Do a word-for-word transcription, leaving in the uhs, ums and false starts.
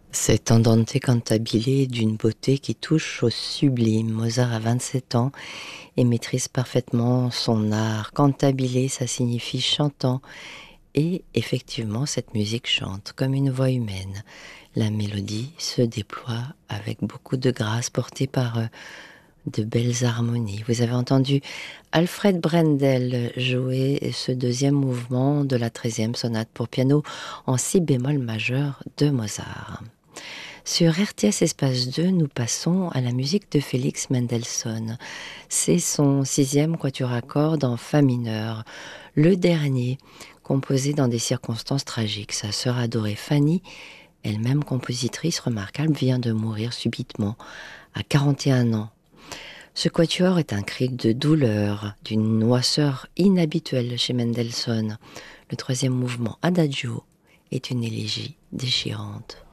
Cet andante cantabile d'une beauté qui touche au sublime. Mozart a vingt-sept ans et maîtrise parfaitement son art. Cantabile, ça signifie chantant. Et effectivement, cette musique chante comme une voix humaine. La mélodie se déploie avec beaucoup de grâce, portée par euh, de belles harmonies. Vous avez entendu Alfred Brendel jouer ce deuxième mouvement de la treizième sonate pour piano en si bémol majeur de Mozart. Sur R T S Espace deux, nous passons à la musique de Félix Mendelssohn. C'est son sixième quatuor à cordes en fa mineur, le dernier, composé dans des circonstances tragiques. Sa sœur adorée Fanny, elle-même compositrice remarquable, vient de mourir subitement à quarante et un ans. Ce quatuor est un cri de douleur, d'une noirceur inhabituelle chez Mendelssohn. Le troisième mouvement, Adagio, est une élégie déchirante.